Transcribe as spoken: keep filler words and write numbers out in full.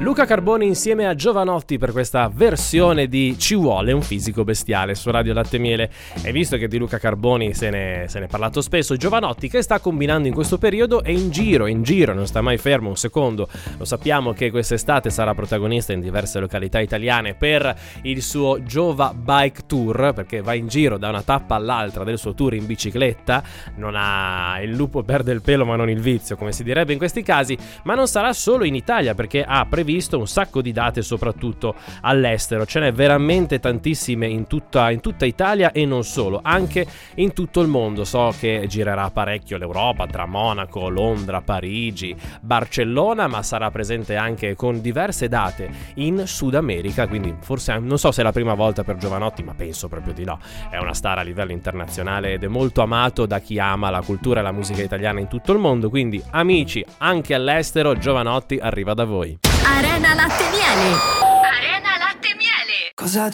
Luca Carboni insieme a Jovanotti per questa versione di Ci vuole un fisico bestiale su Radio Latte e Miele. E visto che di Luca Carboni se ne, se ne è parlato spesso, Jovanotti che sta combinando in questo periodo è in giro, è in giro, non sta mai fermo un secondo. Lo sappiamo che quest'estate sarà protagonista in diverse località italiane per il suo Jova Bike Tour, perché va in giro da una tappa all'altra del suo tour in bicicletta. Non ha il lupo perde il pelo ma non il vizio, come si direbbe in questi casi, ma non sarà solo in Italia perché ha previsto visto un sacco di date soprattutto all'estero. Ce n'è veramente tantissime in tutta, in tutta Italia e non solo, anche in tutto il mondo. So che girerà parecchio l'Europa, tra Monaco, Londra, Parigi, Barcellona, ma sarà presente anche con diverse date in Sud America, quindi forse non so se è la prima volta per Jovanotti, ma penso proprio di no. È una star a livello internazionale ed è molto amato da chi ama la cultura e la musica italiana in tutto il mondo, quindi amici, anche all'estero Jovanotti arriva da voi. Arena Latte e Miele.